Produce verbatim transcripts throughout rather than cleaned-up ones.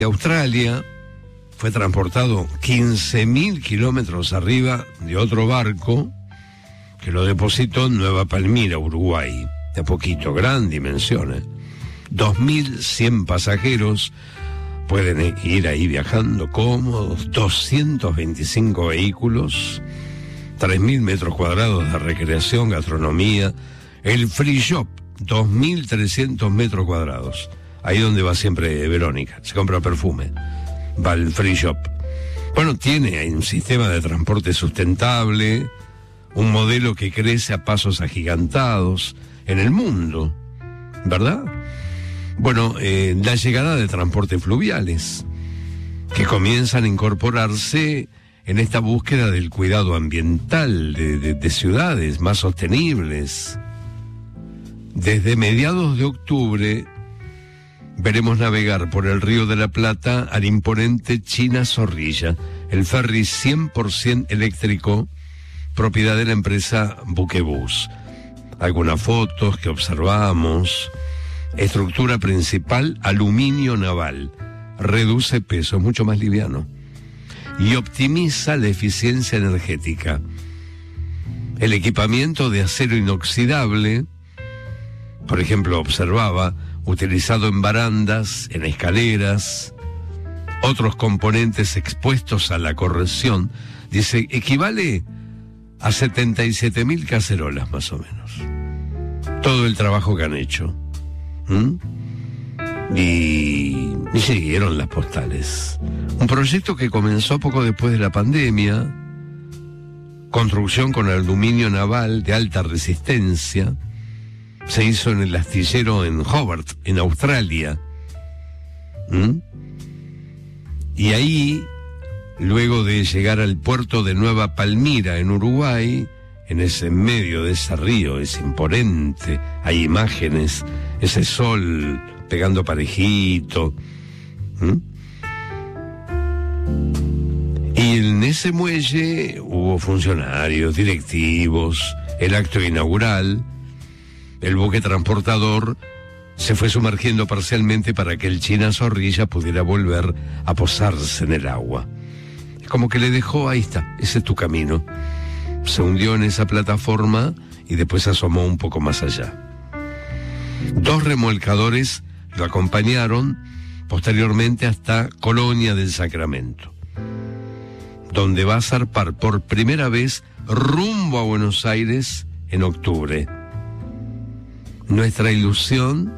De Australia fue transportado quince mil kilómetros arriba de otro barco que lo depositó en Nueva Palmira, Uruguay. De a poquito, gran dimensión, ¿eh? dos mil cien pasajeros pueden ir ahí viajando cómodos, doscientos veinticinco vehículos, tres mil metros cuadrados de recreación, gastronomía, el free shop, dos mil trescientos metros cuadrados. Ahí donde va siempre Verónica, se compra perfume, va al free shop. Bueno, tiene un sistema de transporte sustentable, un modelo que crece a pasos agigantados en el mundo, ¿verdad? Bueno, eh, la llegada de transportes fluviales, que comienzan a incorporarse en esta búsqueda del cuidado ambiental de, de, de ciudades más sostenibles. Desde mediados de octubre veremos navegar por el Río de la Plata al imponente China Zorrilla, el ferry cien por ciento eléctrico, propiedad de la empresa Buquebus. Algunas fotos que observamos. Estructura principal, aluminio naval. Reduce peso, es mucho más liviano. Y optimiza la eficiencia energética. El equipamiento de acero inoxidable, por ejemplo, observaba, utilizado en barandas, en escaleras, otros componentes expuestos a la corrosión, dice, equivale a setenta y siete mil cacerolas más o menos. Todo el trabajo que han hecho. ¿Mm? Y, y siguieron las postales. Un proyecto que comenzó poco después de la pandemia, construcción con aluminio naval de alta resistencia. Se hizo en el astillero en Hobart, en Australia. ¿Mm? Y ahí, luego de llegar al puerto de Nueva Palmira, en Uruguay, en ese medio de ese río, es imponente, hay imágenes, ese sol pegando parejito. ¿Mm? Y en ese muelle hubo funcionarios, directivos, el acto inaugural. El buque transportador se fue sumergiendo parcialmente para que el China Zorrilla pudiera volver a posarse en el agua. Es como que le dejó, ahí está, ese es tu camino. Se hundió en esa plataforma y después asomó un poco más allá. Dos remolcadores lo acompañaron posteriormente hasta Colonia del Sacramento, donde va a zarpar por primera vez rumbo a Buenos Aires en octubre. Nuestra ilusión,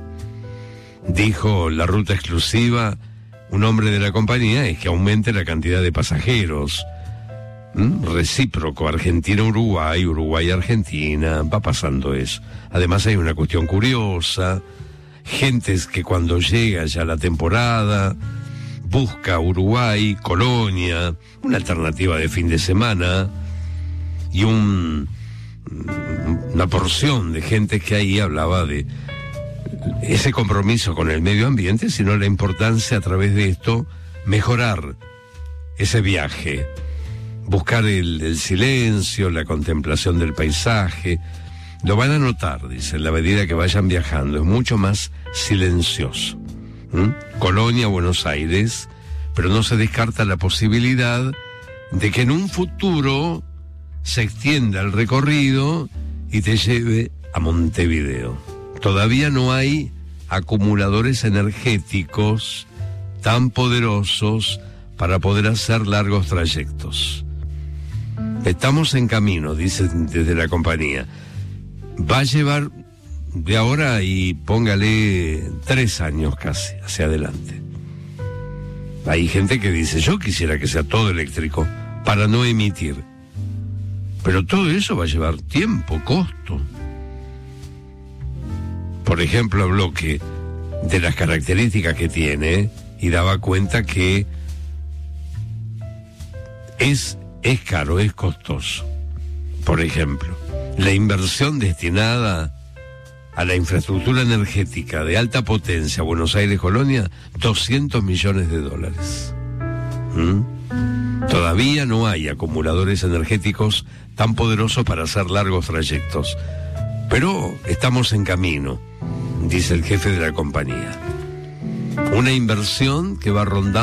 dijo la ruta exclusiva, un hombre de la compañía, es que aumente la cantidad de pasajeros. ¿Mm? Recíproco, Argentina-Uruguay, Uruguay-Argentina, va pasando eso. Además hay una cuestión curiosa, gentes que cuando llega ya la temporada, busca Uruguay, Colonia, una alternativa de fin de semana, y un... una porción de gente que ahí hablaba de ese compromiso con el medio ambiente, sino la importancia a través de esto mejorar ese viaje, buscar el, el silencio, la contemplación del paisaje. Lo van a notar, dice, en la medida que vayan viajando, es mucho más silencioso. ¿Mm? Colonia, Buenos Aires, pero no se descarta la posibilidad de que en un futuro se extienda el recorrido y te lleve a Montevideo. Todavía no hay acumuladores energéticos tan poderosos para poder hacer largos trayectos. Estamos en camino, dicen desde la compañía. Va a llevar de ahora y póngale tres años casi hacia adelante. Hay gente que dice, yo quisiera que sea todo eléctrico para no emitir. Pero todo eso va a llevar tiempo, costo. Por ejemplo, habló que de las características que tiene y daba cuenta que es, es caro, es costoso. Por ejemplo, la inversión destinada a la infraestructura energética de alta potencia, Buenos Aires-Colonia, doscientos millones de dólares. ¿Mm? Todavía no hay acumuladores energéticos tan poderosos para hacer largos trayectos. Pero estamos en camino, dice el jefe de la compañía. Una inversión que va rondando